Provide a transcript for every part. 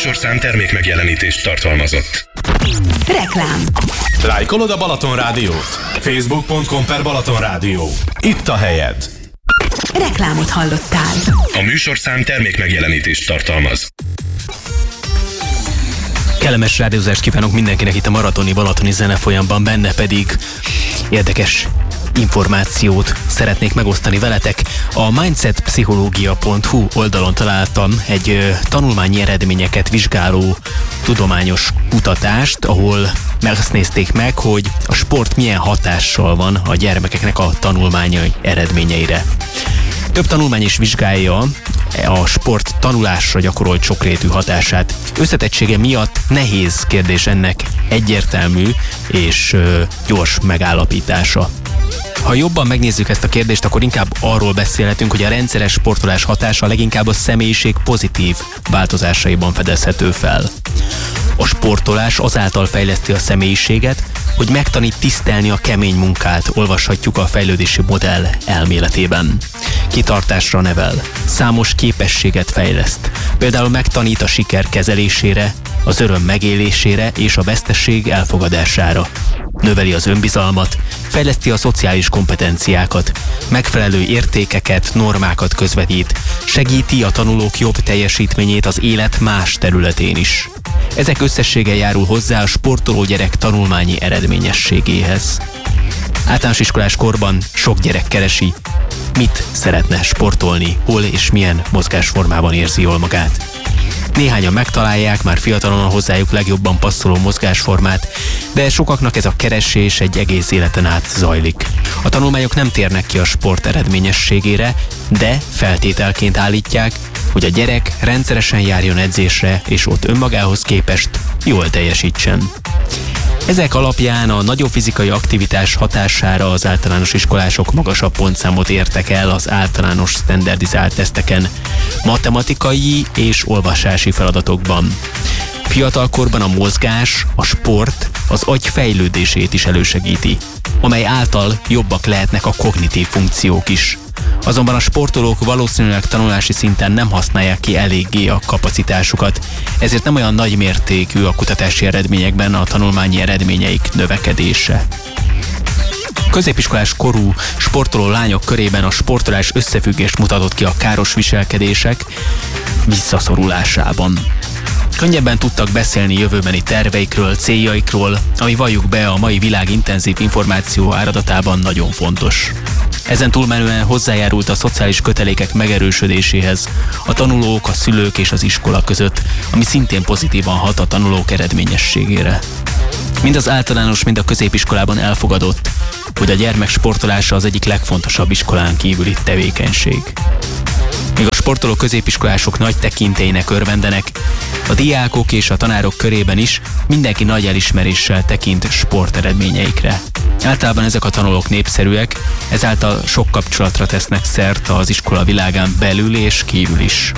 műsorszám termékmegjelenítést tartalmazott. Reklám. Lájkolod a Balaton Rádiót? Facebook.com/Balaton Rádió. Itt a helyed. Reklámot hallottál. A műsorszám termékmegjelenítést tartalmaz. Kellemes rádiózást kívánok mindenkinek itt a Balatoni zenefolyamban, benne pedig érdekes információt szeretnék megosztani veletek. A mindsetpszichológia.hu oldalon találtam egy tanulmányi eredményeket vizsgáló tudományos kutatást, ahol azt nézték meg, hogy a sport milyen hatással van a gyermekeknek a tanulmányi eredményeire. Több tanulmány is vizsgálja a sport tanulásra gyakorolt sokrétű hatását. Összetettsége miatt nehéz kérdés ennek egyértelmű és gyors megállapítása. Ha jobban megnézzük ezt a kérdést, akkor inkább arról beszélhetünk, hogy a rendszeres sportolás hatása leginkább a személyiség pozitív változásaiban fedezhető fel. A sportolás azáltal fejleszti a személyiséget, hogy megtanít tisztelni a kemény munkát, olvashatjuk a fejlődési modell elméletében. Kitartásra nevel, számos képességet fejleszt, például megtanít a siker kezelésére, az öröm megélésére és a veszteség elfogadására. Növeli az önbizalmat, fejleszti a szociális kompetenciákat, megfelelő értékeket, normákat közvetít, segíti a tanulók jobb teljesítményét az élet más területén is. Ezek összessége járul hozzá a sportoló gyerek tanulmányi eredményességéhez. Általános iskolás korban sok gyerek keresi, mit szeretne sportolni, hol és milyen mozgásformában érzi jól magát. Néhányan megtalálják már fiatalon a hozzájuk legjobban passzoló mozgásformát, de sokaknak ez a keresés egy egész életen át zajlik. A tanulmányok nem térnek ki a sport eredményességére, de feltételként állítják, hogy a gyerek rendszeresen járjon edzésre, és ott önmagához képest jól teljesítsen. Ezek alapján a nagyobb fizikai aktivitás hatására az általános iskolások magasabb pontszámot értek el az általános standardizált teszteken, matematikai és olvasási feladatokban. Fiatalkorban a mozgás, a sport az agy fejlődését is elősegíti, amely által jobbak lehetnek a kognitív funkciók is. Azonban a sportolók valószínűleg tanulási szinten nem használják ki eléggé a kapacitásukat, ezért nem olyan nagy mértékű a kutatási eredményekben a tanulmányi eredményeik növekedése. Középiskolás korú sportoló lányok körében a sportolás összefüggést mutatott ki a káros viselkedések visszaszorulásában. Könnyebben tudtak beszélni jövőbeni terveikről, céljaikról, ami valljuk be a mai világ intenzív információ áradatában nagyon fontos. Ezen túlmenően hozzájárult a szociális kötelékek megerősödéséhez a tanulók, a szülők és az iskola között, ami szintén pozitívan hat a tanulók eredményességére. Mind az általános, mind a középiskolában elfogadott, hogy a gyermek sportolása az egyik legfontosabb iskolán kívüli tevékenység. Míg a sportoló középiskolások nagy tekintélynek örvendenek, a diákok és a tanárok körében is mindenki nagy elismeréssel tekint sporteredményeikre. Általában ezek a tanulók népszerűek, ezáltal sok kapcsolatra tesznek szert az iskola világán belül és kívül is.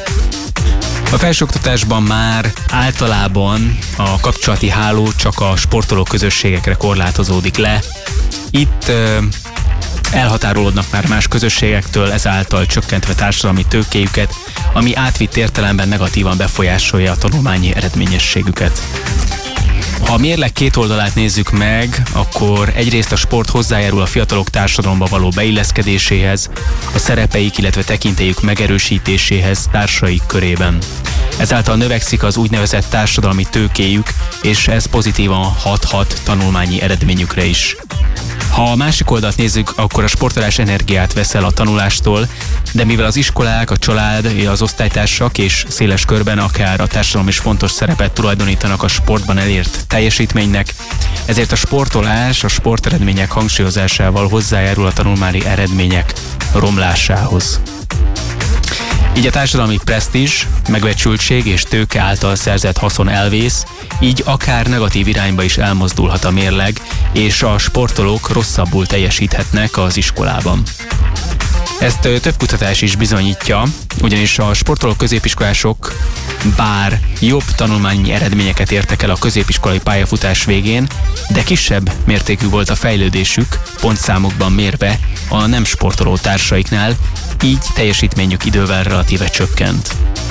A felsőoktatásban már általában a kapcsolati háló csak a sportoló közösségekre korlátozódik le. Itt elhatárolódnak már más közösségektől, ezáltal csökkentve társadalmi tőkéjüket, ami átvitt értelemben negatívan befolyásolja a tanulmányi eredményességüket. Ha a mérleg két oldalát nézzük meg, akkor egyrészt a sport hozzájárul a fiatalok társadalomba való beilleszkedéséhez, a szerepeik, illetve tekintélyük megerősítéséhez társaik körében. Ezáltal növekszik az úgynevezett társadalmi tőkéjük, és ez pozitívan hathat tanulmányi eredményükre is. Ha a másik oldalt nézzük, akkor a sportolás energiát vesz el a tanulástól, de mivel az iskolák, a család, az osztálytársak és széles körben akár a társadalom is fontos szerepet tulajdonítanak a sportban elért teljesítménynek, ezért a sportolás a sporteredmények hangsúlyozásával hozzájárul a tanulmányi eredmények romlásához. Így a társadalmi presztízs, megbecsültség és tőke által szerzett haszon elvész, így akár negatív irányba is elmozdulhat a mérleg, és a sportolók rosszabbul teljesíthetnek az iskolában. Ezt több kutatás is bizonyítja, ugyanis a sportoló középiskolások bár jobb tanulmányi eredményeket értek el a középiskolai pályafutás végén, de kisebb mértékű volt a fejlődésük pontszámokban mérve a nem sportoló társaiknál, így teljesítményük idővel relatíve csökkent.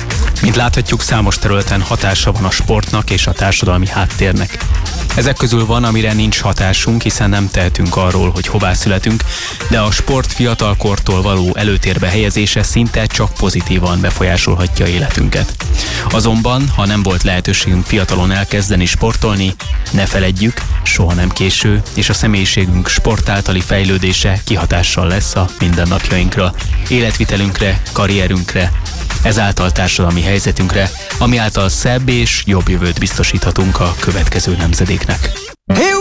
Mint láthatjuk, számos területen hatása van a sportnak és a társadalmi háttérnek. Ezek közül van, amire nincs hatásunk, hiszen nem tehetünk arról, hogy hová születünk, de a sport fiatalkortól való előtérbe helyezése szinte csak pozitívan befolyásolhatja életünket. Azonban, ha nem volt lehetőségünk fiatalon elkezdeni sportolni, ne feledjük, soha nem késő, és a személyiségünk sport általi fejlődése kihatással lesz a mindennapjainkra, életvitelünkre, karrierünkre, ezáltal társadalmi helyzetünkre, ami által szebb és jobb jövőt biztosíthatunk a következő nemzedéknek.